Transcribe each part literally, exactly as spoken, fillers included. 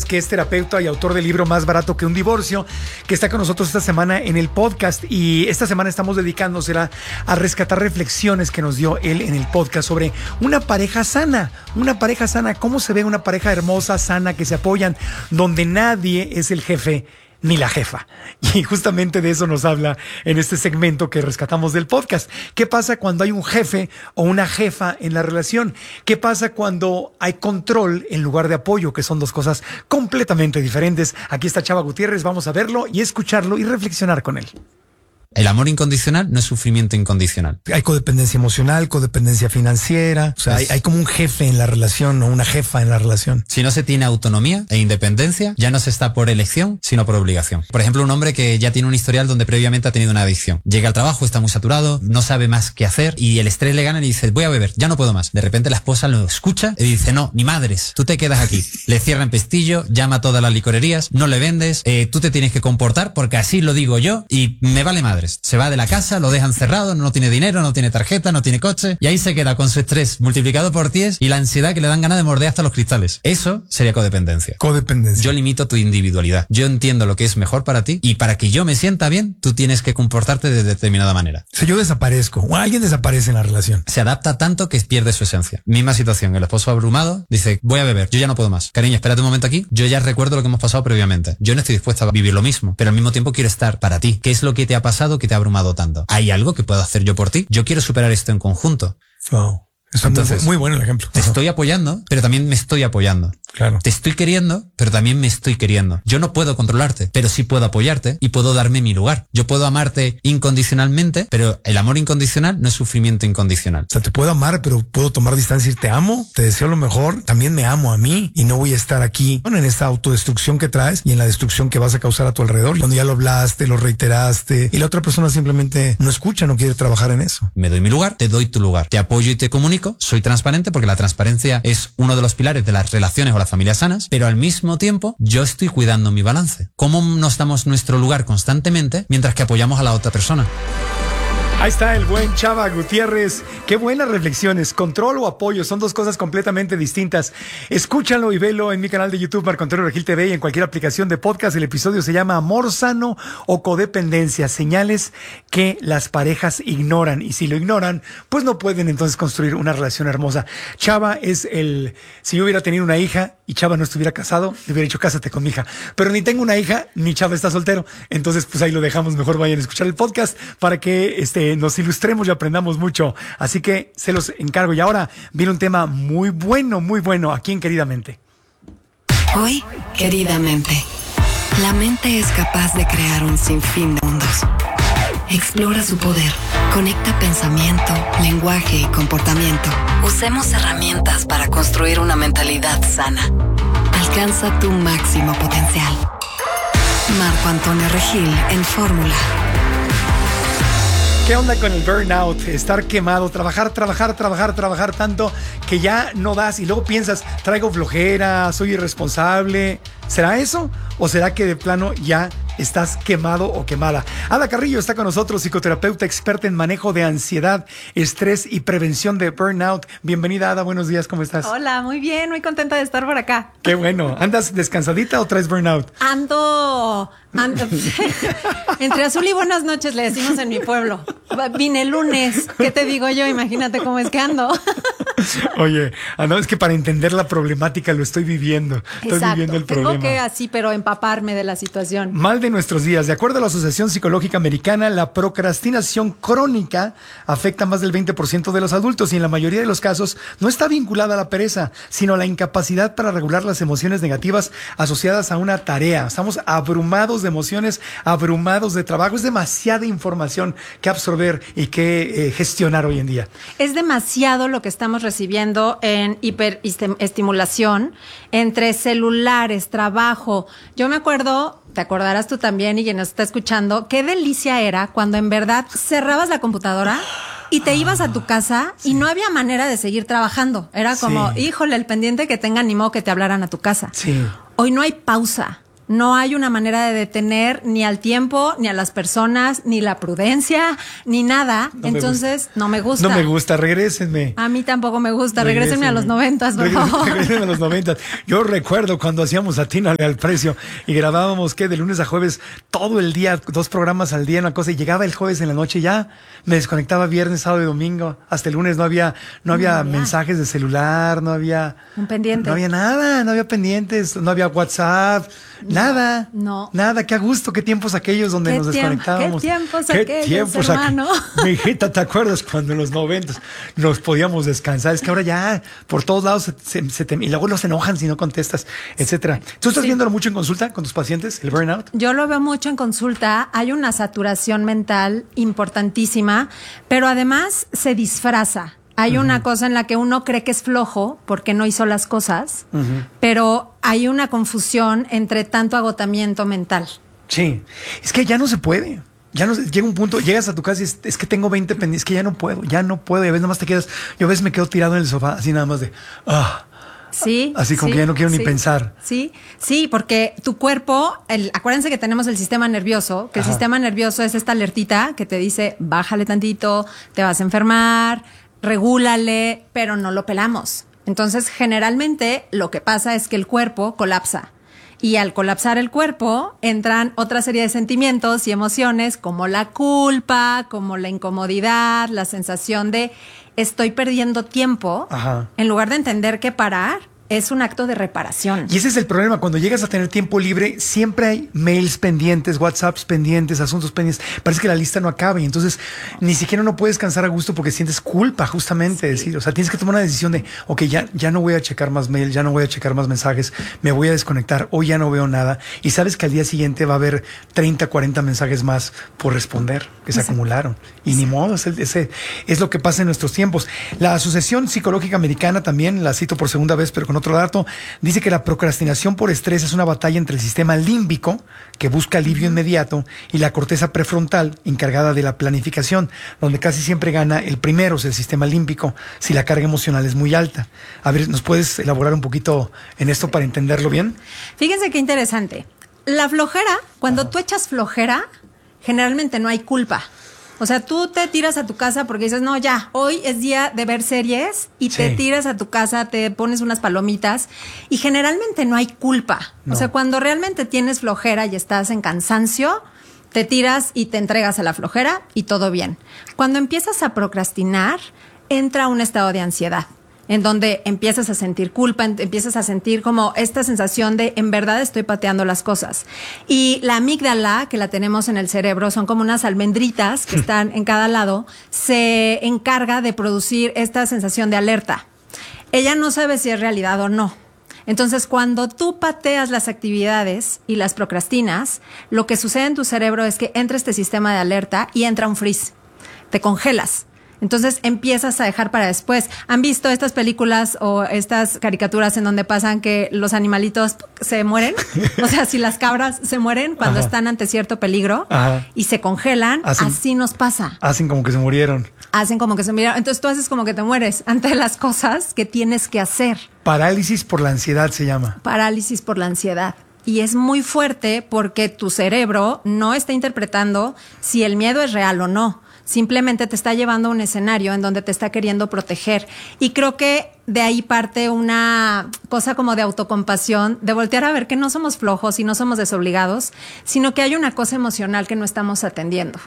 que es terapeuta y autor del libro Más barato que un divorcio, que está con nosotros esta semana en el podcast. Y esta semana estamos dedicándosela a rescatar reflexiones que nos dio él en el podcast sobre una pareja sana, una pareja sana, cómo se ve una pareja hermosa, sana, que se apoyan, donde nadie es el jefe ni la jefa. Y justamente de eso nos habla en este segmento que rescatamos del podcast. ¿Qué pasa cuando hay un jefe o una jefa en la relación? ¿Qué pasa cuando hay control en lugar de apoyo? Que son dos cosas completamente diferentes. Aquí está Chava Gutiérrez, vamos a verlo y escucharlo y reflexionar con él. El amor incondicional no es sufrimiento incondicional. Hay codependencia emocional, codependencia financiera. O sea, hay, hay como un jefe en la relación o una jefa en la relación. Si no se tiene autonomía e independencia, ya no se está por elección, sino por obligación. Por ejemplo, un hombre que ya tiene un historial donde previamente ha tenido una adicción. Llega al trabajo, está muy saturado, no sabe más qué hacer y el estrés le gana y dice, voy a beber, ya no puedo más. De repente la esposa lo escucha y dice, no, ni madres, tú te quedas aquí. Le cierran pestillo, llama a todas las licorerías, no le vendes, eh, tú te tienes que comportar porque así lo digo yo y me vale madres. Se va de la casa, lo dejan cerrado, no tiene dinero, no tiene tarjeta, no tiene coche y ahí se queda con su estrés multiplicado por diez y la ansiedad que le dan ganas de morder hasta los cristales. Eso sería codependencia. Codependencia. Yo limito tu individualidad. Yo entiendo lo que es mejor para ti y para que yo me sienta bien, tú tienes que comportarte de determinada manera. Si yo desaparezco o alguien desaparece en la relación. Se adapta tanto que pierde su esencia. Misma situación, el esposo abrumado dice, voy a beber, yo ya no puedo más. Cariño, espérate un momento aquí, yo ya recuerdo lo que hemos pasado previamente. Yo no estoy dispuesta a vivir lo mismo, pero al mismo tiempo quiero estar para ti. ¿Qué es lo que te ha pasado que te ha abrumado tanto? ¿Hay algo que puedo hacer yo por ti? Yo quiero superar esto en conjunto. Wow. Está Entonces, muy, muy bueno el ejemplo. Te estoy apoyando, pero también me estoy apoyando. Claro. Te estoy queriendo, pero también me estoy queriendo. Yo no puedo controlarte, pero sí puedo apoyarte y puedo darme mi lugar. Yo puedo amarte incondicionalmente, pero el amor incondicional no es sufrimiento incondicional. O sea, te puedo amar, pero puedo tomar distancia y decir, te amo, te deseo lo mejor, también me amo a mí y no voy a estar aquí bueno, en esta autodestrucción que traes y en la destrucción que vas a causar a tu alrededor. Cuando ya lo hablaste, lo reiteraste y la otra persona simplemente no escucha, no quiere trabajar en eso. Me doy mi lugar, te doy tu lugar. Te apoyo y te comunico, soy transparente porque la transparencia es uno de los pilares de las relaciones o las familias sanas, pero al mismo tiempo yo estoy cuidando mi balance. ¿Cómo nos damos nuestro lugar constantemente mientras que apoyamos a la otra persona? Ahí está el buen Chava Gutiérrez. Qué buenas reflexiones. Control o apoyo son dos cosas completamente distintas. Escúchalo y velo en mi canal de YouTube, Marco Antonio Regil T V, y en cualquier aplicación de podcast. El episodio se llama Amor Sano o Codependencia, señales que las parejas ignoran. Y si lo ignoran, pues no pueden entonces construir una relación hermosa. Chava es el... Si yo hubiera tenido una hija y Chava no estuviera casado, le hubiera dicho, cásate con mi hija. Pero ni tengo una hija, ni Chava está soltero. Entonces, pues ahí lo dejamos. Mejor vayan a escuchar el podcast para que este nos ilustremos y aprendamos mucho. Así que se los encargo. Y ahora viene un tema muy bueno, muy bueno aquí en Queridamente. Hoy, Queridamente, la mente es capaz de crear un sinfín de mundos. Explora su poder. Conecta pensamiento, lenguaje y comportamiento. Usemos herramientas para construir una mentalidad sana. Alcanza tu máximo potencial. Marco Antonio Regil en Fórmula. ¿Qué onda con el burnout? Estar quemado, trabajar, trabajar, trabajar, trabajar tanto que ya no das y luego piensas, traigo flojera, soy irresponsable. ¿Será eso? ¿O será que de plano ya estás quemado o quemada? Ada Carrillo está con nosotros, psicoterapeuta experta en manejo de ansiedad, estrés y prevención de burnout. Bienvenida, Ada, buenos días, ¿cómo estás? Hola, muy bien, muy contenta de estar por acá. Qué bueno. ¿Andas descansadita o traes burnout? Ando, ando entre azul y buenas noches le decimos en mi pueblo. Vine el lunes, ¿qué te digo yo? Imagínate cómo es que ando. Oye, ah, no, es que para entender la problemática lo estoy viviendo. Estoy Exacto, viviendo el tengo problema. que así, pero empaparme de la situación. Mal de nuestros días. De acuerdo a la Asociación Psicológica Americana, la procrastinación crónica afecta a más del veinte por ciento de los adultos y en la mayoría de los casos no está vinculada a la pereza, sino a la incapacidad para regular las emociones negativas asociadas a una tarea. Estamos abrumados de emociones, abrumados de trabajo. Es demasiada información que absorber y que eh, gestionar hoy en día. Es demasiado lo que estamos recibiendo en hiperestimulación entre celulares, trabajo. Yo me acuerdo, te acordarás tú también y quien nos está escuchando, qué delicia era cuando en verdad cerrabas la computadora y te ibas a tu casa sí. y no había manera de seguir trabajando. Era como, sí. híjole, el pendiente que tenga, ni modo que te hablaran a tu casa. Sí. Hoy no hay pausa. No hay una manera de detener ni al tiempo, ni a las personas, ni la prudencia, ni nada. No Entonces, no me gusta. No me gusta, regrésenme. A mí tampoco me gusta. Regrésenme a los noventas, por favor. Regrésenme a los noventas. Yo recuerdo cuando hacíamos Atínale al Precio y grabábamos, ¿qué? De lunes a jueves, todo el día, dos programas al día, una cosa, y llegaba el jueves en la noche, ya me desconectaba viernes, sábado y domingo. Hasta el lunes no había, no había No había. mensajes de celular, no había... Un pendiente. No había nada, no había pendientes, no había WhatsApp, nada. no. Nada, qué a gusto, qué tiempos aquellos donde Qué nos tiemp- desconectábamos. qué tiempos aquellos, aqu- hermano. Mi hijita, ¿te acuerdas cuando en los noventas nos podíamos descansar? Es que ahora ya por todos lados se, se- se te- y luego los enojan si no contestas, etcétera. ¿Tú estás Sí. viéndolo mucho en consulta con tus pacientes, el burnout? Yo lo veo mucho en consulta, hay una saturación mental importantísima, pero además se disfraza. Hay una cosa en la que uno cree que es flojo porque no hizo las cosas, pero hay una confusión entre tanto agotamiento mental. Sí, es que ya no se puede. Ya no, se- llega un punto, llegas a tu casa y es, es que tengo veinte pendientes, es que ya no puedo, ya no puedo. Y a veces nada más te quedas, yo a veces me quedo tirado en el sofá, así nada más de, ah. Sí. Así como sí, que ya no quiero ni sí. pensar. Sí, sí, porque tu cuerpo, el, acuérdense que tenemos el sistema nervioso, que Ajá. el sistema nervioso es esta alertita que te dice, bájale tantito, te vas a enfermar, regúlale, pero no lo pelamos. Entonces, generalmente lo que pasa es que el cuerpo colapsa. Y al colapsar el cuerpo, entran otra serie de sentimientos y emociones como la culpa, como la incomodidad, la sensación de estoy perdiendo tiempo, Ajá. en lugar de entender que parar es un acto de reparación. Y ese es el problema, cuando llegas a tener tiempo libre, siempre hay mails pendientes, WhatsApps pendientes, asuntos pendientes. Parece que la lista no acaba y entonces ni siquiera no puedes descansar a gusto porque sientes culpa, justamente. Decir, o sea, tienes que tomar una decisión de, ok, ya, ya no voy a checar más mail, ya no voy a checar más mensajes, me voy a desconectar, hoy ya no veo nada. Y sabes que al día siguiente va a haber treinta, cuarenta mensajes más por responder que se Exacto. acumularon. Y ni modo, es, el- ese, es lo que pasa en nuestros tiempos. La Asociación Psicológica Americana, también la cito por segunda vez, pero con otro dato, dice que la procrastinación por estrés es una batalla entre el sistema límbico, que busca alivio inmediato, y la corteza prefrontal, encargada de la planificación, donde casi siempre gana el primero, es el sistema límbico, si la carga emocional es muy alta. A ver, ¿nos puedes elaborar un poquito en esto para entenderlo bien? Fíjense qué interesante. La flojera, cuando tú echas flojera, generalmente no hay culpa. O sea, tú te tiras a tu casa porque dices, no, ya, hoy es día de ver series y te Sí. tiras a tu casa, te pones unas palomitas y generalmente no hay culpa. No. O sea, cuando realmente tienes flojera y estás en cansancio, te tiras y te entregas a la flojera y todo bien. Cuando empiezas a procrastinar, entra un estado de ansiedad, en donde empiezas a sentir culpa, en- empiezas a sentir como esta sensación de en verdad estoy pateando las cosas. Y la amígdala, que la tenemos en el cerebro, son como unas almendritas que están en cada lado, se encarga de producir esta sensación de alerta. Ella no sabe si es realidad o no. Entonces, cuando tú pateas las actividades y las procrastinas, lo que sucede en tu cerebro es que entra este sistema de alerta y entra un freeze. Te congelas. Entonces empiezas a dejar para después. ¿Han visto estas películas o estas caricaturas en donde pasan que los animalitos se mueren? O sea, si las cabras se mueren cuando Ajá. están ante cierto peligro Ajá. y se congelan, Hacen- así nos pasa. Hacen como que se murieron. Hacen como que se miran. Entonces tú haces como que te mueres ante las cosas que tienes que hacer. Parálisis por la ansiedad se llama. Parálisis por la ansiedad. Y es muy fuerte porque tu cerebro no está interpretando si el miedo es real o no. Simplemente te está llevando a un escenario en donde te está queriendo proteger. Y creo que de ahí parte una cosa como de autocompasión, de voltear a ver que no somos flojos y no somos desobligados, sino que hay una cosa emocional que no estamos atendiendo.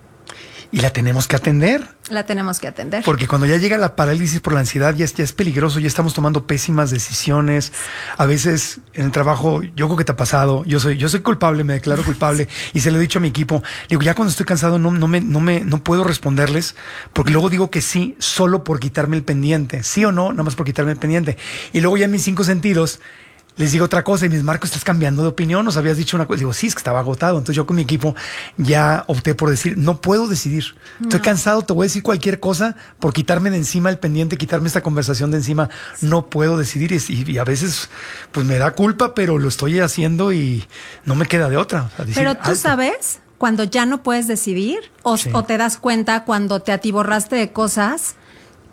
Y la tenemos que atender. La tenemos que atender. Porque cuando ya llega la parálisis por la ansiedad, ya es, ya es peligroso, ya estamos tomando pésimas decisiones. A veces en el trabajo, yo creo que te ha pasado, yo soy, yo soy culpable, me declaro culpable, y se lo he dicho a mi equipo. Digo, ya cuando estoy cansado no, no me, no me, no puedo responderles, porque luego digo que sí, solo por quitarme el pendiente. Sí o no, nada más por quitarme el pendiente. Y luego ya en mis cinco sentidos les digo otra cosa y mis Marcos, estás cambiando de opinión, nos habías dicho una cosa. Digo, sí, es que estaba agotado. Entonces yo con mi equipo ya opté por decir, no puedo decidir. Estoy No. cansado, te voy a decir cualquier cosa por quitarme de encima el pendiente, quitarme esta conversación de encima. No puedo decidir y, y a veces pues me da culpa, pero lo estoy haciendo y no me queda de otra. O sea, decir, Pero tú alto. sabes cuando ya no puedes decidir o, Sí. o te das cuenta cuando te atiborraste de cosas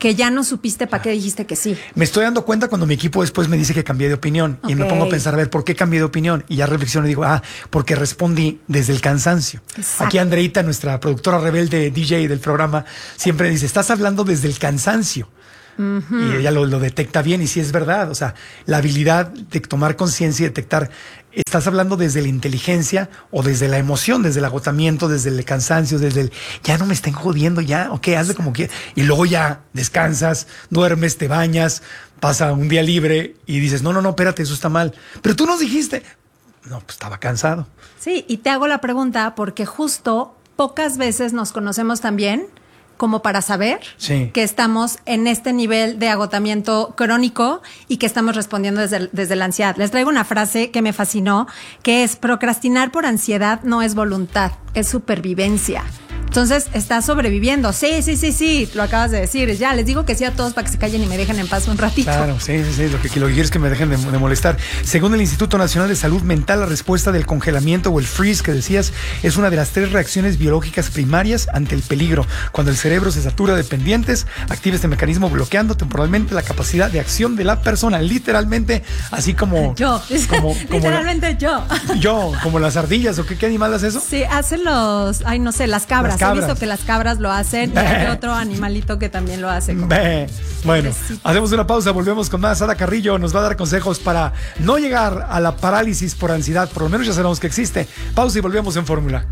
que ya no supiste para qué dijiste que sí? Me estoy dando cuenta cuando mi equipo después me dice que cambié de opinión. Okay. Y me pongo a pensar, a ver, ¿por qué cambié de opinión? Y ya reflexiono y digo, ah, porque respondí desde el cansancio. Exacto. Aquí Andreita, nuestra productora rebelde, D J del programa, siempre dice, estás hablando desde el cansancio. Uh-huh. Y ella lo, lo detecta bien y sí es verdad, o sea, la habilidad de tomar conciencia y detectar, estás hablando desde la inteligencia o desde la emoción, desde el agotamiento, desde el cansancio, desde el, ya no me estén jodiendo, ya, ok, hazle como quieras, y luego ya descansas, duermes, te bañas, pasa un día libre y dices, no, no, no, espérate, eso está mal, pero tú nos dijiste, no, pues estaba cansado. Sí, y te hago la pregunta porque justo pocas veces nos conocemos tan bien como para saber sí. que estamos en este nivel de agotamiento crónico y que estamos respondiendo desde, desde la ansiedad. Les traigo una frase que me fascinó, que es: procrastinar por ansiedad no es voluntad, es supervivencia. Entonces, estás sobreviviendo. Sí, sí, sí, sí, lo acabas de decir. Ya, les digo que sí a todos para que se callen y me dejen en paz un ratito. Claro, sí, sí, sí. Lo que, lo que quiero es que me dejen de, de molestar. Según el Instituto Nacional de Salud Mental, la respuesta del congelamiento o el freeze que decías es una de las tres reacciones biológicas primarias ante el peligro. Cuando el cerebro se satura de pendientes, activa este mecanismo bloqueando temporalmente la capacidad de acción de la persona. Literalmente, así como... Yo. Como, como literalmente la, yo. Yo, como las ardillas. ¿O qué, qué animal hace eso? Sí, hacen los... Ay, no sé, las cabras. Las He visto que las cabras lo hacen y hay otro animalito que también lo hace. Como bueno, pobrecito. Hacemos una pausa, volvemos con más. Ada Carrillo nos va a dar consejos para no llegar a la parálisis por ansiedad. Por lo menos ya sabemos que existe. Pausa y volvemos en Fórmula.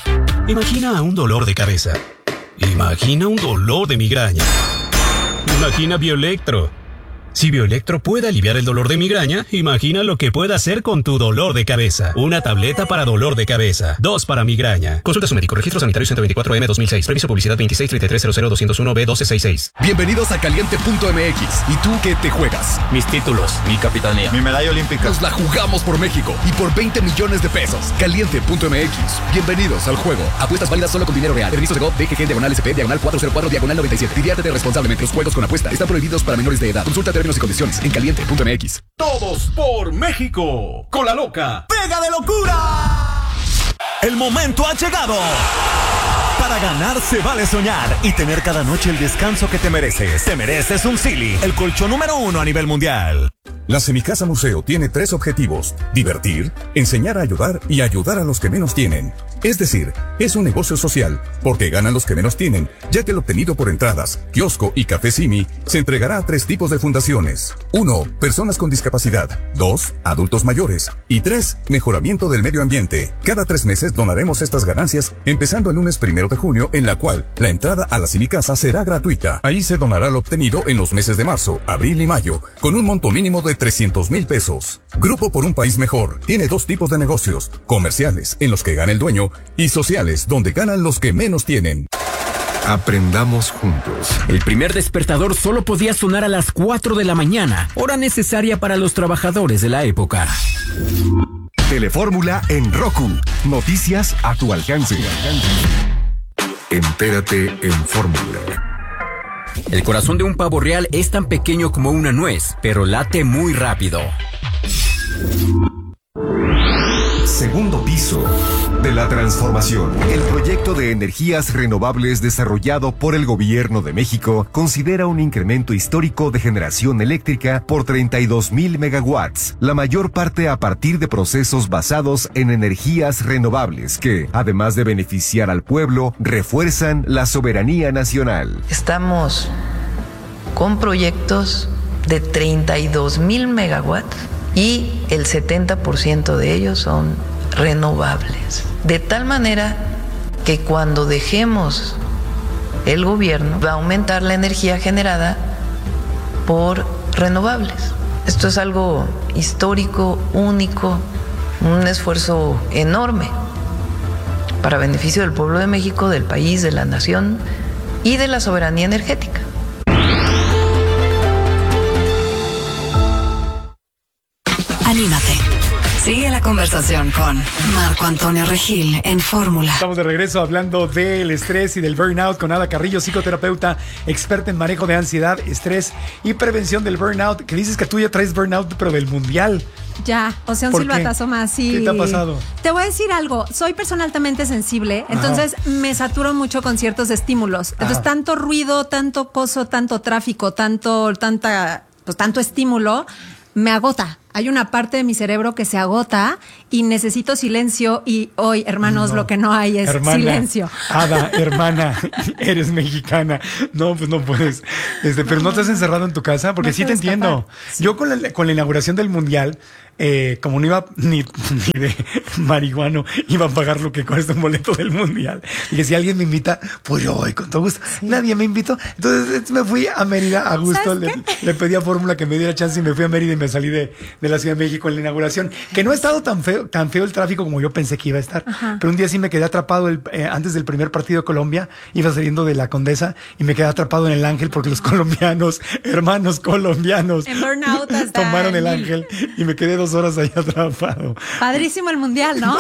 Imagina un dolor de cabeza. Imagina un dolor de migraña. Imagina Bioelectro. Si Bioelectro puede aliviar el dolor de migraña, imagina lo que puede hacer con tu dolor de cabeza. Una tableta para dolor de cabeza, dos para migraña. Consulta a su médico. Registro sanitario ciento veinticuatro M dos mil seis. Previso publicidad veintiséis treinta y tres cero cero doscientos uno B doce sesenta y seis. Bienvenidos a Caliente punto M X. ¿Y tú qué te juegas? Mis títulos, mi capitanía, mi medalla olímpica. Nos la jugamos por México y por veinte millones de pesos. Caliente punto M X. Bienvenidos al juego. Apuestas válidas solo con dinero real. Permisos de G O V, D G G, diagonal S P, diagonal cuatrocientos cuatro, diagonal noventa y siete. Diviértete responsablemente. Los juegos con apuesta están prohibidos para menores de edad. Consulta términos y condiciones en Caliente punto M X. Todos por México. Con la loca Pega de Locura. El momento ha llegado. Para ganar se vale soñar y tener cada noche el descanso que te mereces. Te mereces un Silly, el colchón número uno a nivel mundial. La Semicasa Museo tiene tres objetivos: divertir, enseñar a ayudar y ayudar a los que menos tienen. Es decir, es un negocio social, porque ganan los que menos tienen, ya que el obtenido por entradas, kiosco y café Simi se entregará a tres tipos de fundaciones. Uno, personas con discapacidad. Dos, adultos mayores. Y tres, mejoramiento del medio ambiente. Cada tres meses donaremos estas ganancias, empezando el lunes primero de junio, en la cual la entrada a la Semicasa será gratuita. Ahí se donará lo obtenido en los meses de marzo, abril y mayo, con un monto mínimo de trescientos mil pesos. Grupo por un País Mejor tiene dos tipos de negocios: comerciales, en los que gana el dueño, y sociales, donde ganan los que menos tienen. Aprendamos juntos. El primer despertador solo podía sonar a las cuatro de la mañana, hora necesaria para los trabajadores de la época. Telefórmula en Roku. Noticias a tu alcance. Entérate en Fórmula. El corazón de un pavo real es tan pequeño como una nuez, pero late muy rápido. Segundo piso de la transformación. El proyecto de energías renovables desarrollado por el Gobierno de México considera un incremento histórico de generación eléctrica por treinta y dos mil megawatts, la mayor parte a partir de procesos basados en energías renovables que, además de beneficiar al pueblo, refuerzan la soberanía nacional. Estamos con proyectos de treinta y dos mil megawatts y el setenta por ciento de ellos son renovables. De tal manera que cuando dejemos el gobierno va a aumentar la energía generada por renovables. Esto es algo histórico, único, un esfuerzo enorme para beneficio del pueblo de México, del país, de la nación y de la soberanía energética. Anímate. Sigue la conversación con Marco Antonio Regil en Fórmula. Estamos de regreso hablando del estrés y del burnout con Ada Carrillo, psicoterapeuta, experta en manejo de ansiedad, estrés y prevención del burnout. Que dices que tú ya traes burnout, pero del mundial. Ya, o sea, un silbatazo más, sí. ¿Qué te ha pasado? Te voy a decir algo, soy personal altamente sensible, entonces Ajá. me saturo mucho con ciertos estímulos. Entonces, Ajá. tanto ruido, tanto coso, tanto tráfico, tanto, tanta, pues tanto estímulo, me agota. Hay una parte de mi cerebro que se agota y necesito silencio y hoy, hermanos, no. lo que no hay es hermana, silencio. Ada, hermana, eres mexicana. No, pues no puedes. Este, pero no, no te has encerrado en tu casa porque no sí te entiendo. Sí. Yo con la, con la inauguración del Mundial, eh, como no iba ni, ni de marihuano, iba a pagar lo que cuesta un boleto del Mundial. Y que si alguien me invita, pues yo voy con todo gusto. Sí. Nadie me invitó. Entonces me fui a Mérida a gusto. Le, le pedí a Fórmula que me diera chance y me fui a Mérida y me salí de, de la Ciudad de México en la inauguración. Que no ha estado tan feo, tan feo el tráfico como yo pensé que iba a estar. Ajá. Pero un día sí me quedé atrapado el, eh, antes del primer partido de Colombia. Iba saliendo de la Condesa y me quedé atrapado en el Ángel porque los colombianos, hermanos colombianos, en burnout hasta tomaron el Ángel y me quedé dos horas ahí atrapado. Padrísimo el Mundial, ¿no?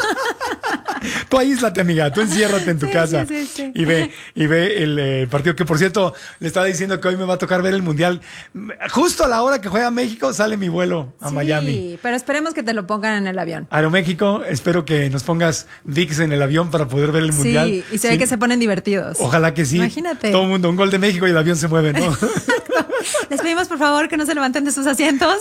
Tú aíslate, amiga, tú enciérrate en tu sí, casa sí, sí, sí. y ve y ve el eh, partido, que por cierto le estaba diciendo que hoy me va a tocar ver el Mundial. Justo a la hora que juega México sale mi vuelo a sí, Miami. Sí, pero esperemos que te lo pongan en el avión. Aeroméxico, espero que nos pongas Dix en el avión para poder ver el Mundial. Sí, y se sí. ve que se ponen divertidos. Ojalá que sí. Imagínate. Todo el mundo, un gol de México y el avión se mueve, ¿no? Les pedimos por favor que no se levanten de sus asientos.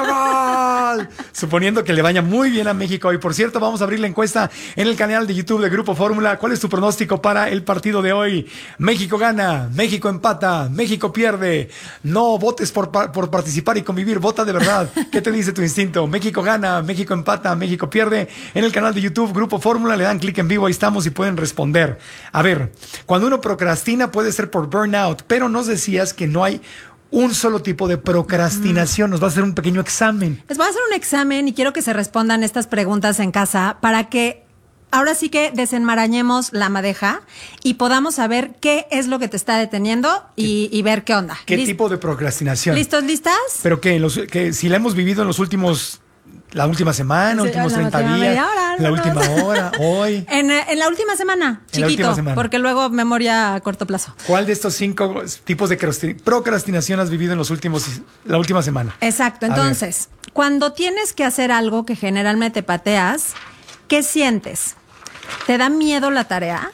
¡Gol! Suponiendo que le vaya muy bien a México. Y por cierto, vamos a abrir la encuesta en el canal de YouTube de Grupo Fórmula. ¿Cuál es tu pronóstico para el partido de hoy? México gana, México empata, México pierde. No votes por, por participar y convivir, vota de verdad. ¿Qué te dice tu instinto? México gana, México empata, México pierde. En el canal de YouTube Grupo Fórmula le dan clic en vivo, ahí estamos y pueden responder. A ver, cuando uno procrastina puede ser por burnout, pero nos decías que no hay un solo tipo de procrastinación. Nos va a hacer un pequeño examen. Les voy a hacer un examen y quiero que se respondan estas preguntas en casa para que ahora sí que desenmarañemos la madeja y podamos saber qué es lo que te está deteniendo y, y ver qué onda. ¿Qué ¿List- tipo de procrastinación? ¿Listos, listas? Pero que, los, que si la hemos vivido en los últimos... La última semana, Sí, últimos la treinta última días, media hora, la no, última no. hora, hoy. En, en la última semana, En la chiquito, última semana. porque luego memoria a corto plazo. ¿Cuál de estos cinco tipos de crasti- procrastinación has vivido en los últimos, la última semana? Exacto, A entonces, cuando tienes que hacer algo que generalmente pateas, ¿qué sientes? ¿Te da miedo la tarea?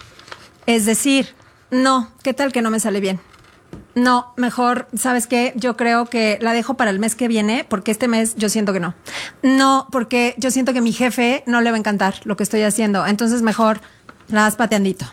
Es decir, no, ¿qué tal que no me sale bien? No, mejor, ¿sabes qué? Yo creo que la dejo para el mes que viene, porque este mes yo siento que no. No, porque yo siento que mi jefe no le va a encantar lo que estoy haciendo. Entonces, mejor la das pateandito.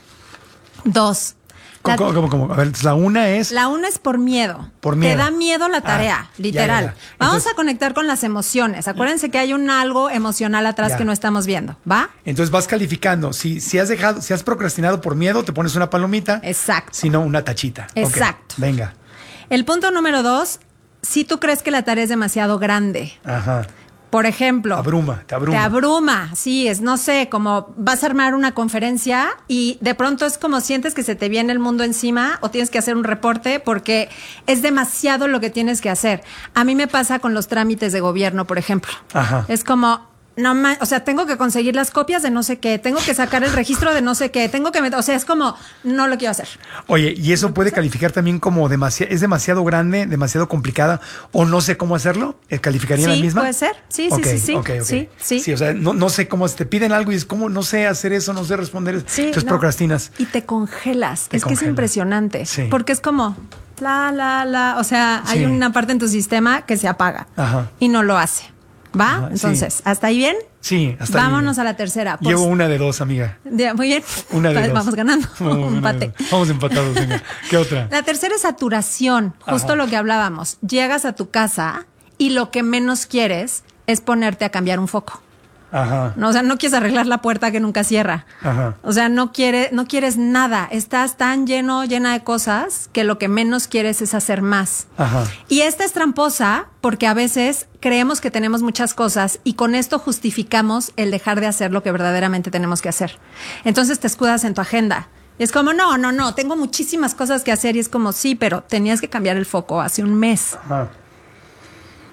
Dos. ¿Cómo, La, cómo, cómo, cómo? A ver, la una es... la una es por miedo. Por miedo. Te da miedo la tarea, Ah, literal. ya, ya, ya. Vamos Entonces- a conectar con las emociones. Acuérdense que hay un algo emocional atrás Ya. que no estamos viendo, ¿va? Entonces vas calificando. Si, si has dejado, si has procrastinado por miedo, te pones una palomita. Exacto. Si no, una tachita. Ok, Exacto. venga. El punto número dos, si tú crees que la tarea es demasiado grande. Ajá. Por ejemplo, Abruma, te abruma. te abruma, sí, es, no sé, como vas a armar una conferencia y de pronto es como sientes que se te viene el mundo encima o tienes que hacer un reporte porque es demasiado lo que tienes que hacer. A mí me pasa con los trámites de gobierno, por ejemplo. Ajá. Es como, no ma- o sea, tengo que conseguir las copias de no sé qué, tengo que sacar el registro de no sé qué, tengo que meter, o sea, es como, no lo quiero hacer. Oye, y eso puede calificar también como demasiado, es demasiado grande, demasiado complicada, o no sé cómo hacerlo. ¿Eh, ¿Calificaría Sí, la misma? puede ser. Sí, sí, Ok, sí, sí. ok, ok. Sí, sí. Sí, o sea, no, no sé cómo te piden algo y es como, no sé hacer eso, no sé responder eso. Sí, Entonces no. procrastinas. Y te congelas. Te es que es congelas. impresionante. Sí. Porque es como, la, la, la. O sea, hay Sí. una parte en tu sistema que se apaga Ajá. y no lo hace. ¿Va? Ajá, sí. Entonces, ¿hasta ahí bien? Sí, hasta ahí. Vámonos a la tercera. Por- Llevo una de dos, amiga. de- Muy bien. Una de dos. Vamos ganando. Vamos, Un una de empate. dos. Vamos empatados, venga. ¿Qué otra? La tercera es saturación. Justo Ajá. lo que hablábamos. Llegas a tu casa y lo que menos quieres es ponerte a cambiar un foco. Ajá. No, o sea, no quieres arreglar la puerta que nunca cierra. Ajá. O sea, no quiere, no quieres nada. Estás tan lleno, llena de cosas que lo que menos quieres es hacer más. Ajá. Y esta es tramposa porque a veces creemos que tenemos muchas cosas y con esto justificamos el dejar de hacer lo que verdaderamente tenemos que hacer. Entonces te escudas en tu agenda. Y es como, no, no, no, tengo muchísimas cosas que hacer y es como, sí, pero tenías que cambiar el foco hace un mes. Ajá.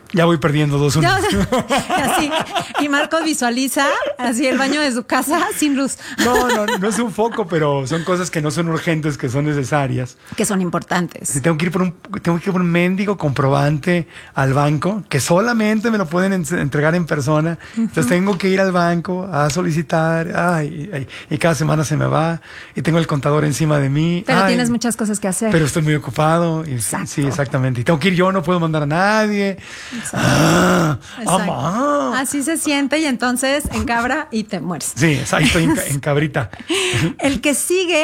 Ya voy perdiendo dos uno. Así. Y Marcos visualiza así el baño de su casa sin luz. No, no, no es un foco, pero son cosas que no son urgentes, que son necesarias. Que son importantes. Si tengo que ir por un, tengo que ir por un mendigo comprobante al banco, que solamente me lo pueden en, entregar en persona. Uh-huh. Entonces tengo que ir al banco a solicitar. Ay, ay, y cada semana se me va. Y tengo el contador encima de mí. Pero ay, tienes muchas cosas que hacer. Pero estoy muy ocupado. Y, sí, exactamente. Y tengo que ir yo, no puedo mandar a nadie. Ah, así se siente y entonces encabra y te mueres. Sí, ahí estoy en, en cabrita. El que sigue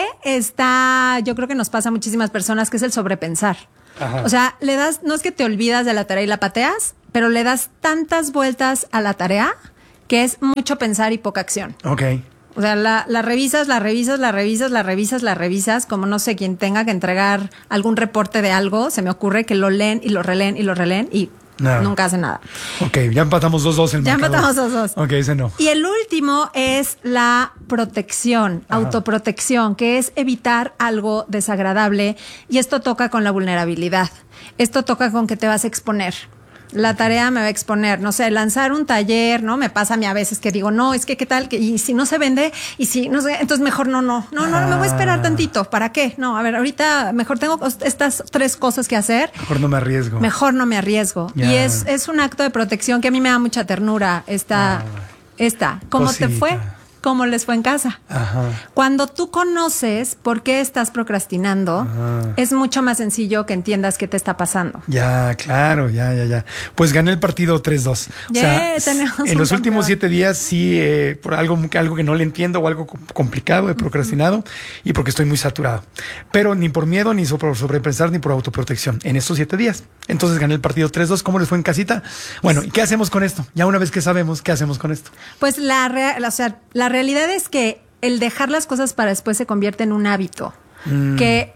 está, yo creo que nos pasa a muchísimas personas, que es el sobrepensar. Ajá. O sea, le das, no es que te olvidas de la tarea y la pateas, pero le das tantas vueltas a la tarea que es mucho pensar y poca acción. Ok. O sea, la, la revisas, la revisas, la revisas, la revisas, la revisas, como no sé, quien tenga que entregar algún reporte de algo, se me ocurre que lo leen y lo releen y lo releen y nada. Nunca hace nada. Ok, ya empatamos dos dos en el Ya marcador. empatamos dos dos. Ok, ese no. Y el último es la protección, Ajá. autoprotección, que es evitar algo desagradable. Y esto toca con la vulnerabilidad. Esto toca con que te vas a exponer. La tarea me va a exponer, no sé, lanzar un taller, ¿no? Me pasa a mí a veces que digo, no, es que qué tal, que, y si no se vende, y si no sé, entonces mejor no, no, no, no, me voy a esperar tantito, ¿para qué? No, a ver, ahorita mejor tengo estas tres cosas que hacer. Mejor no me arriesgo. Mejor no me arriesgo. Yeah. Y es, es un acto de protección que a mí me da mucha ternura, esta, ah, esta. ¿Cómo cosita. Te fue? ¿Cómo les fue en casa? Ajá. Cuando tú conoces por qué estás procrastinando, Ajá. es mucho más sencillo que entiendas qué te está pasando. Ya, claro, ya, ya, ya. Pues gané el partido tres dos. Yeah, o sea, en los últimos siete días sí, eh, por algo, algo que no le entiendo o algo complicado he procrastinado uh-huh. y porque estoy muy saturado. Pero ni por miedo, ni por sobrepensar, ni por autoprotección. En estos siete días. Entonces gané el partido tres dos. ¿Cómo les fue en casita? Bueno, ¿y qué hacemos con esto? Ya una vez que sabemos, ¿qué hacemos con esto? Pues la, re- o sea, la La realidad es que el dejar las cosas para después se convierte en un hábito. Mm. Que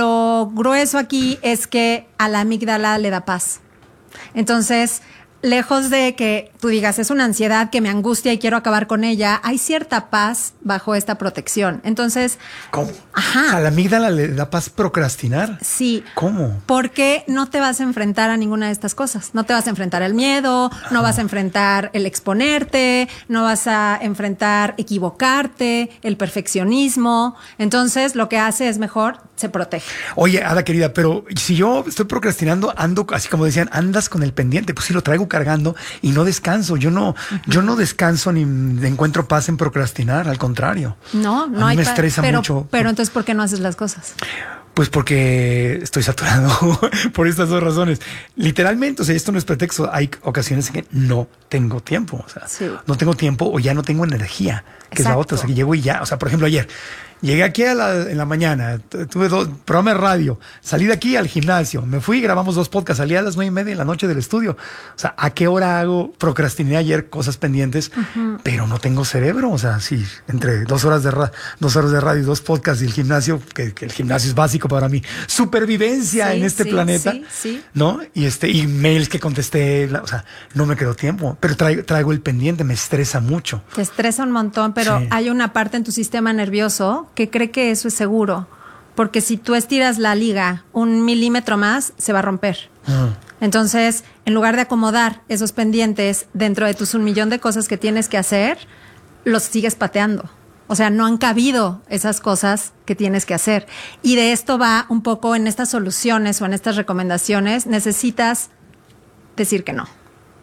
lo grueso aquí es que a la amígdala le da paz. Entonces, lejos de que tú digas, es una ansiedad que me angustia y quiero acabar con ella, hay cierta paz bajo esta protección. Entonces... ¿Cómo? Ajá. ¿A la amígdala le da paz procrastinar? Sí. ¿Cómo? Porque no te vas a enfrentar a ninguna de estas cosas. No te vas a enfrentar al miedo, Ajá. no vas a enfrentar el exponerte, no vas a enfrentar equivocarte, el perfeccionismo. Entonces, lo que hace es mejor, se protege. Oye, Ada querida, pero si yo estoy procrastinando, ando, así como decían, andas con el pendiente, pues sí lo traigo cargando y no descanso. Yo no, uh-huh. yo no descanso ni encuentro paz en procrastinar, al contrario. No, no a mí hay me estresa pero, mucho. Pero entonces, ¿por qué no haces las cosas? Pues porque estoy saturado por estas dos razones. Literalmente, o sea, esto no es pretexto. Hay ocasiones en que no tengo tiempo. O sea, sí. no tengo tiempo o ya no tengo energía, que Exacto. es la otra. O sea, que llego y ya. O sea, por ejemplo, ayer llegué aquí a la, en la mañana, tuve dos programas de radio, salí de aquí al gimnasio, me fui y grabamos dos podcasts, salí a las nueve y media de la noche del estudio. O sea, ¿a qué hora hago? Procrastiné ayer cosas pendientes, uh-huh. pero no tengo cerebro. O sea, sí, entre dos horas de, ra- dos horas de radio y dos podcasts y el gimnasio, que, que el gimnasio es básico para mí. Supervivencia sí, en este sí, planeta, sí, sí. ¿no? Y este, y mails que contesté, o sea, no me quedó tiempo, pero traigo, traigo el pendiente, me estresa mucho. Te estresa un montón, pero sí. hay una parte en tu sistema nervioso que cree que eso es seguro, porque si tú estiras la liga un milímetro más, se va a romper. Uh-huh. Entonces, en lugar de acomodar esos pendientes dentro de tus un millón de cosas que tienes que hacer, los sigues pateando. O sea, no han cabido esas cosas que tienes que hacer. Y de esto va un poco en estas soluciones o en estas recomendaciones. Necesitas decir que no.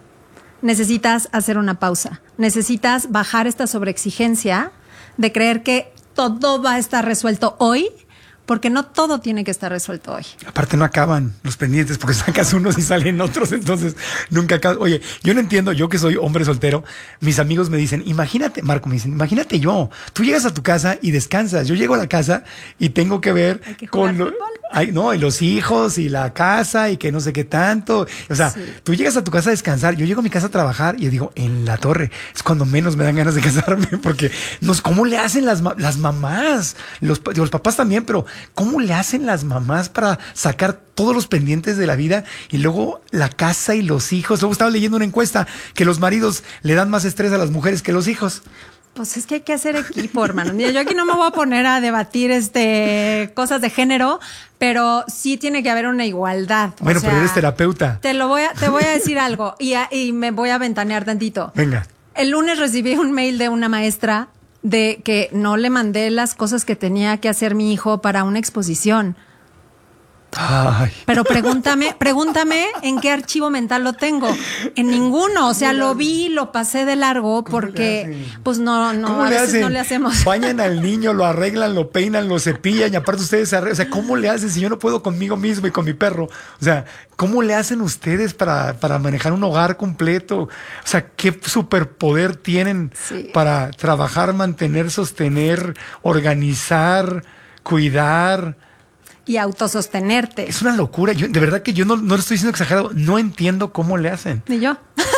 Necesitas hacer una pausa. Necesitas bajar esta sobreexigencia de creer que todo va a estar resuelto hoy, porque no todo tiene que estar resuelto hoy. Aparte no acaban los pendientes porque sacas unos y salen otros, entonces nunca acaban. Oye, yo no entiendo, yo que soy hombre soltero, mis amigos me dicen, imagínate, Marco, me dicen, imagínate yo, tú llegas a tu casa y descansas, yo llego a la casa y tengo que ver que con lo, ay, no, y los hijos y la casa y que no sé qué tanto. O sea, sí. tú llegas a tu casa a descansar, yo llego a mi casa a trabajar y yo digo, en la torre, es cuando menos me dan ganas de casarme porque nos, ¿cómo le hacen las, las mamás? Los, los papás también, pero ¿cómo le hacen las mamás para sacar todos los pendientes de la vida y luego la casa y los hijos? Luego estaba leyendo una encuesta que los maridos le dan más estrés a las mujeres que los hijos. Pues es que hay que hacer equipo, hermano. Mira, yo aquí no me voy a poner a debatir este cosas de género, pero sí tiene que haber una igualdad. Bueno, o sea, pero eres terapeuta. Te lo voy a, te voy a decir algo y, a, y me voy a ventanear tantito. Venga. El lunes recibí un mail de una maestra de que no le mandé las cosas que tenía que hacer mi hijo para una exposición. Ay. Pero pregúntame, pregúntame en qué archivo mental lo tengo. En ninguno. O sea, lo vi, lo pasé de largo porque, pues no, no, a veces no le hacemos. Bañan al niño, lo arreglan, lo peinan, lo cepillan y aparte ustedes se arreglan. O sea, ¿cómo le hacen si yo no puedo conmigo mismo y con mi perro? O sea, ¿cómo le hacen ustedes para, para manejar un hogar completo? O sea, ¿qué superpoder tienen sí. para trabajar, mantener, sostener, organizar, cuidar? Y autosostenerte. Es una locura. Yo, de verdad que yo no, no lo estoy diciendo exagerado. No entiendo cómo le hacen. Ni yo.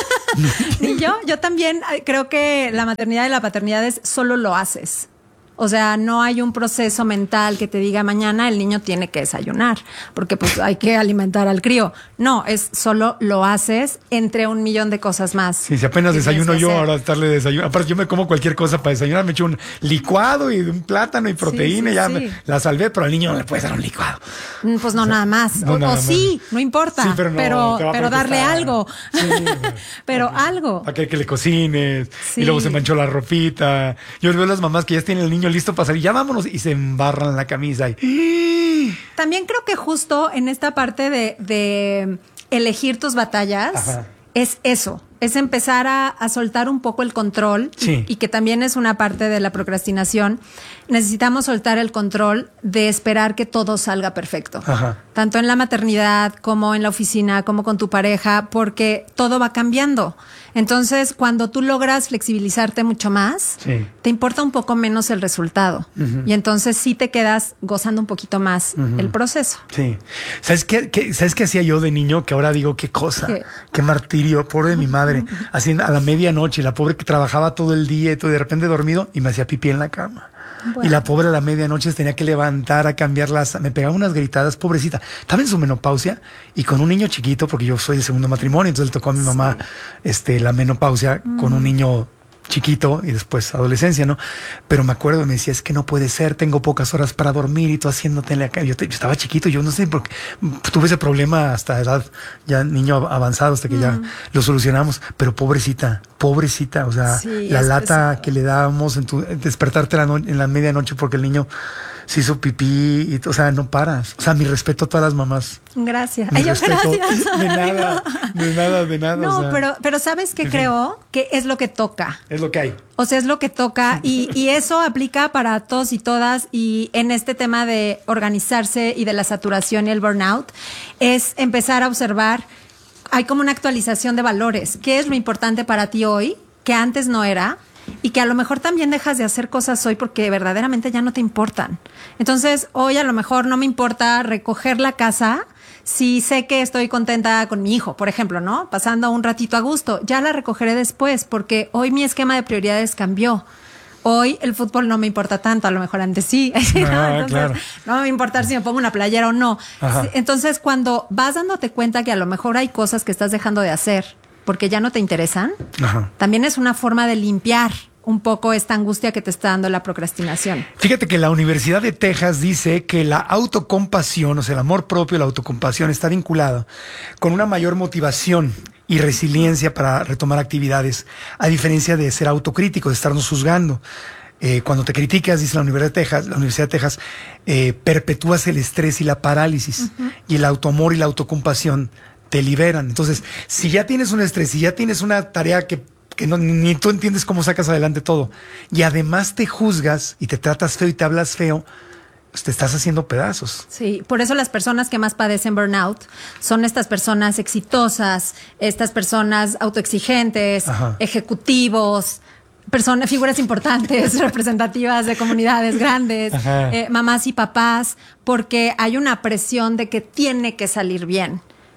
Ni yo. Yo también creo que la maternidad y la paternidad es solo lo haces. O sea, no hay un proceso mental que te diga mañana el niño tiene que desayunar, porque pues hay que alimentar al crío. No, es solo lo haces entre un millón de cosas más. Sí, si apenas desayuno yo, hacer. Ahora estarle desayuno. Aparte, yo me como cualquier cosa para desayunar. Me echo un licuado y un plátano y proteína. Sí, sí, ya sí. Me, la salvé, pero al niño no le puedes dar un licuado. Pues no, o sea, nada más. No, o, nada o más. Sí, no importa. Sí, pero, no, pero, pero darle algo. Sí, pero para, algo. Para que, que le cocines. Sí. Y luego se manchó la ropita. Yo veo a las mamás que ya tienen el niño listo para salir, ya vámonos, y se embarran la camisa. Y... También creo que justo en esta parte de, de elegir tus batallas, ajá, es eso, es empezar a, a soltar un poco el control, sí, y, y que también es una parte de la procrastinación. Necesitamos soltar el control de esperar que todo salga perfecto, ajá, tanto en la maternidad como en la oficina, como con tu pareja, porque todo va cambiando. Entonces, cuando tú logras flexibilizarte mucho más, sí, te importa un poco menos el resultado. Uh-huh. Y entonces sí te quedas gozando un poquito más, uh-huh, el proceso. Sí. ¿Sabes qué, qué, ¿Sabes qué hacía yo de niño? Que ahora digo, qué cosa, qué, qué martirio, pobre de mi madre. Uh-huh. Así a la medianoche, la pobre que trabajaba todo el día y todo, de repente dormido y me hacía pipí en la cama. Bueno. Y la pobre a la medianoche se tenía que levantar a cambiarlas, me pegaba unas gritadas, pobrecita. Estaba en su menopausia y con un niño chiquito, porque yo soy de segundo matrimonio, entonces le tocó a mi mamá, sí, este, la menopausia, mm, con un niño chiquito y después adolescencia, ¿no? Pero me acuerdo, me decía, es que no puede ser, tengo pocas horas para dormir y tú haciéndote en la cama. Yo, te, yo estaba chiquito, yo no sé, porque tuve ese problema hasta edad, ya niño avanzado, hasta que mm. ya lo solucionamos, pero pobrecita, pobrecita, o sea, sí, la lata pesado que le dábamos en tu, en despertarte la no, en la medianoche porque el niño se hizo pipí, y, o sea, no paras. O sea, mi respeto a todas las mamás. Gracias. Mi Ay, respeto, gracias. De nada, de nada, de nada. No, o sea, pero, pero ¿sabes qué creo? Que es lo que toca. Es lo que hay. O sea, es lo que toca y, y eso aplica para todos y todas. Y en este tema de organizarse y de la saturación y el burnout, es empezar a observar, hay como una actualización de valores. ¿Qué es lo importante para ti hoy que antes no era? Y que a lo mejor también dejas de hacer cosas hoy porque verdaderamente ya no te importan. Entonces, hoy a lo mejor no me importa recoger la casa si sé que estoy contenta con mi hijo, por ejemplo, ¿no? Pasando un ratito a gusto. Ya la recogeré después porque hoy mi esquema de prioridades cambió. Hoy el fútbol no me importa tanto, a lo mejor antes sí. Ah, Entonces, claro. no me va a importar si me pongo una playera o no. Ajá. Entonces, cuando vas dándote cuenta que a lo mejor hay cosas que estás dejando de hacer porque ya no te interesan, ajá, también es una forma de limpiar un poco esta angustia que te está dando la procrastinación. Fíjate que la Universidad de Texas dice que la autocompasión, o sea, el amor propio, la autocompasión está vinculado con una mayor motivación y resiliencia para retomar actividades, a diferencia de ser autocrítico, de estarnos juzgando. Eh, cuando te criticas, dice la Universidad de Texas, la Universidad de Texas, eh, perpetúas el estrés y la parálisis, uh-huh, y el autoamor y la autocompasión te liberan. Entonces, si ya tienes un estrés, si ya tienes una tarea que, que no, ni tú entiendes cómo sacas adelante todo, y además te juzgas y te tratas feo y te hablas feo, pues te estás haciendo pedazos. Sí, por eso las personas que más padecen burnout son estas personas exitosas, estas personas autoexigentes, ajá, ejecutivos, personas, figuras importantes, representativas de comunidades grandes, eh, mamás y papás, porque hay una presión de que tiene que salir bien.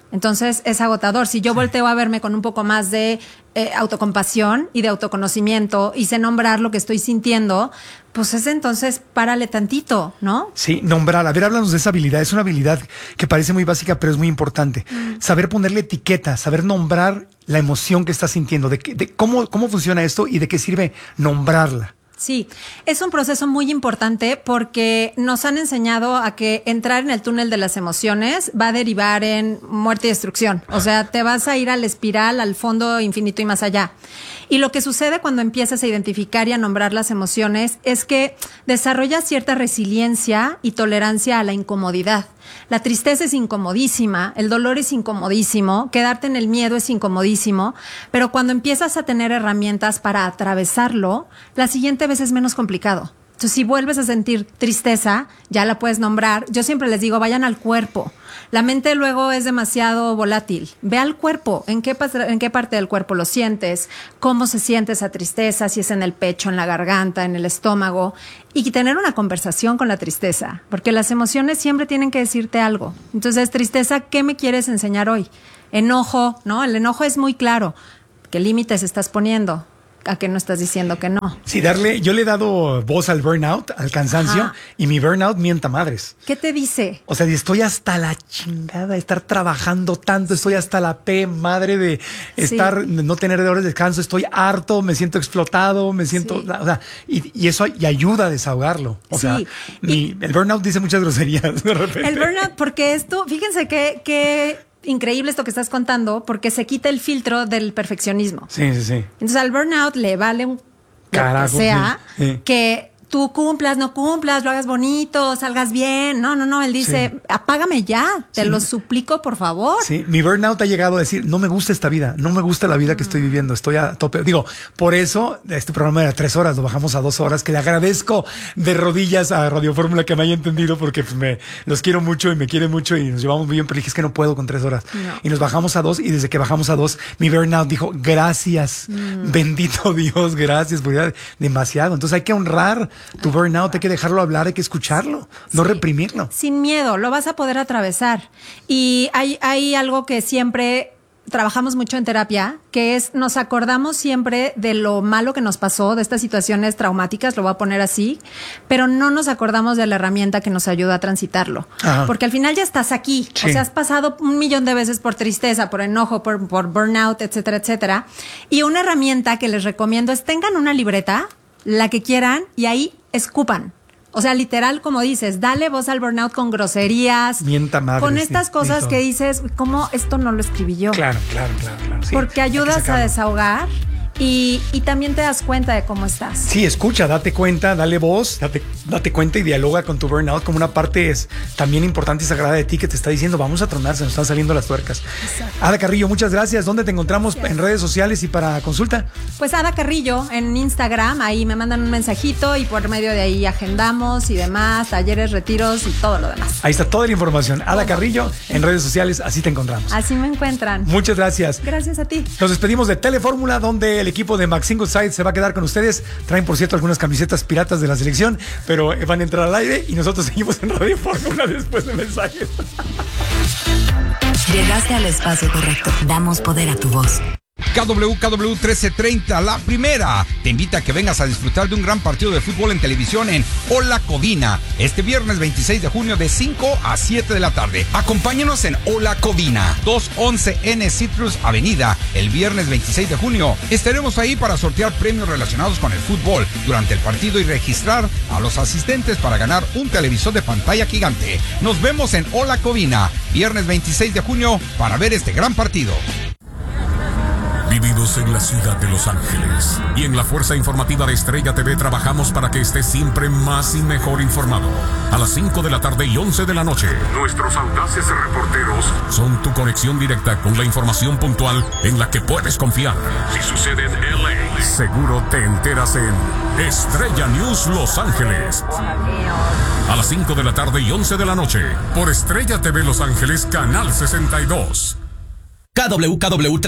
Entonces es agotador. Si yo volteo a verme con un poco más de eh, autocompasión y de autoconocimiento y sé nombrar lo que estoy sintiendo, pues es entonces párale tantito, ¿no? Sí, nombrar. A ver, háblanos de esa habilidad. Es una habilidad que parece muy básica, pero es muy importante. Mm. Saber ponerle etiqueta, saber nombrar la emoción que estás sintiendo, de, de cómo, cómo funciona esto y de qué sirve nombrarla. Sí, es un proceso muy importante porque nos han enseñado a que entrar en el túnel de las emociones va a derivar en muerte y destrucción. O sea, te vas a ir a la espiral, al fondo infinito y más allá. Y lo que sucede cuando empiezas a identificar y a nombrar las emociones es que desarrollas cierta resiliencia y tolerancia a la incomodidad. La tristeza es incomodísima, el dolor es incomodísimo, quedarte en el miedo es incomodísimo, pero cuando empiezas a tener herramientas para atravesarlo, la siguiente vez es menos complicado. Entonces, si vuelves a sentir tristeza, ya la puedes nombrar. Yo siempre les digo, vayan al cuerpo. La mente luego es demasiado volátil. Ve al cuerpo. ¿En qué, en qué parte del cuerpo lo sientes? ¿Cómo se siente esa tristeza? Si es en el pecho, en la garganta, en el estómago. Y tener una conversación con la tristeza. Porque las emociones siempre tienen que decirte algo. Entonces, tristeza, ¿qué me quieres enseñar hoy? Enojo, ¿no? El enojo es muy claro. ¿Qué límites estás poniendo? ¿A qué no estás diciendo que no? Sí, darle, yo le he dado voz al burnout, al cansancio, Ajá. y mi burnout mienta madres. ¿Qué te dice? O sea, estoy hasta la chingada de estar trabajando tanto, estoy hasta la P, madre de estar, sí. no tener horas de descanso, estoy harto, me siento explotado, me siento, sí. o sea, y, y eso y ayuda a desahogarlo. O sí. sea, mi, y, el burnout dice muchas groserías de repente. El burnout, porque esto, fíjense que, que increíble esto que estás contando, porque se quita el filtro del perfeccionismo. Sí, sí, sí. Entonces al burnout le vale un carajo, que sea sí, sí. que tú cumplas, no cumplas, lo hagas bonito, salgas bien. No, no, no. Él dice, sí. apágame ya, te sí. lo suplico, por favor. Sí, mi burnout ha llegado a decir, no me gusta esta vida, no me gusta la vida mm. que estoy viviendo, estoy a tope. Digo, por eso este programa era tres horas, lo bajamos a dos horas, que le agradezco de rodillas a Radio Fórmula que me haya entendido, porque pues, me los quiero mucho y me quiere mucho y nos llevamos muy bien, pero dije, es que no puedo con tres horas. No. Y nos bajamos a dos y desde que bajamos a dos, mi burnout dijo, gracias, mm. bendito Dios, gracias, porque demasiado. Entonces hay que honrar tu burnout, hay que dejarlo hablar, hay que escucharlo, no sí. reprimirlo. Sin miedo, lo vas a poder atravesar. Y hay, hay algo que siempre trabajamos mucho en terapia, que es nos acordamos siempre de lo malo que nos pasó, de estas situaciones traumáticas, lo voy a poner así, pero no nos acordamos de la herramienta que nos ayuda a transitarlo. Ajá. Porque al final ya estás aquí, sí. o sea, has pasado un millón de veces por tristeza, por enojo, por, por burnout, etcétera, etcétera. Y una herramienta que les recomiendo es tengan una libreta, la que quieran, y ahí escupan. O sea, literal, como dices, dale voz al burnout con groserías. Mienta madre. Con estas sí, cosas que dices, ¿cómo esto no lo escribí yo? Claro, claro, claro. claro sí. Porque ayudas a desahogar y, y también te das cuenta de cómo estás. Sí, escucha, date cuenta, dale voz, date, date cuenta y dialoga con tu burnout como una parte es también importante y sagrada de ti que te está diciendo, vamos a tronar, se nos están saliendo las tuercas. Exacto. Ada Carrillo, muchas gracias. ¿Dónde te encontramos gracias. en redes sociales y para consulta? Pues Ada Carrillo en Instagram, ahí me mandan un mensajito y por medio de ahí agendamos y demás, talleres, retiros y todo lo demás. Ahí está toda la información. Ada Carrillo en redes sociales, así te encontramos. Así me encuentran. Muchas gracias. Gracias a ti. Nos despedimos de Telefórmula, donde el equipo de Maxine Goodside se va a quedar con ustedes. Traen, por cierto, algunas camisetas piratas de la selección, pero van a entrar al aire y nosotros seguimos en Radio Fórmula después de mensajes. Llegaste al espacio correcto. Damos poder a tu voz. K W K W trece treinta, la primera, te invita a que vengas a disfrutar de un gran partido de fútbol en televisión en Hola Covina, este viernes veintiséis de junio de cinco a siete de la tarde. Acompáñanos en Hola Covina, doscientos once N Citrus Avenida, el viernes veintiséis de junio. Estaremos ahí para sortear premios relacionados con el fútbol durante el partido y registrar a los asistentes para ganar un televisor de pantalla gigante. Nos vemos en Hola Covina, viernes veintiséis de junio, para ver este gran partido. Vividos en la ciudad de Los Ángeles y en la fuerza informativa de Estrella T V trabajamos para que estés siempre más y mejor informado. A las cinco de la tarde y once de la noche, nuestros audaces reporteros son tu conexión directa con la información puntual en la que puedes confiar. Si sucede en L A, seguro te enteras en Estrella News Los Ángeles. A las cinco de la tarde y once de la noche, por Estrella T V Los Ángeles, Canal sesenta y dos. K W K W